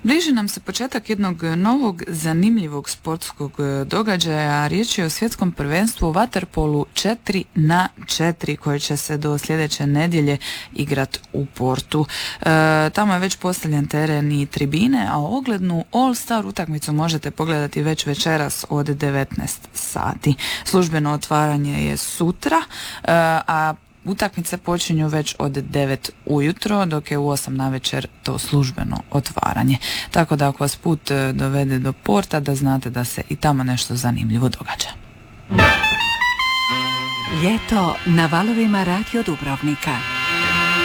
Bliži nam se početak jednog novog zanimljivog sportskog događaja. Riječ je o svjetskom prvenstvu u vaterpolu 4x4 koje će se do sljedeće nedjelje igrat u Portu. Tamo je već postavljen teren i tribine, a oglednu All-Star utakmicu možete pogledati već večeras od 19 sati. Službeno otvaranje je sutra, a utakmice počinju već od 9 ujutro, dok je u 8 navečer to službeno otvaranje. Tako da ako vas put dovede do Porta, da znate da se i tamo nešto zanimljivo događa. Ljeto na valovima Radio Dubrovnika.